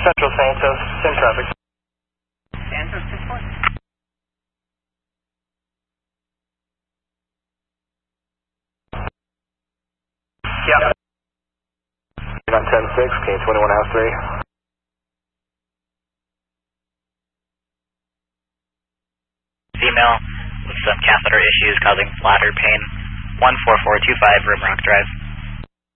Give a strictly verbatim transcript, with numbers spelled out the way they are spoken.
Central Santos, same traffic. Santos, six four. Yeah. On ten six, K twenty-one house three. Female with some catheter issues causing bladder pain. one four four two five Rimrock Drive.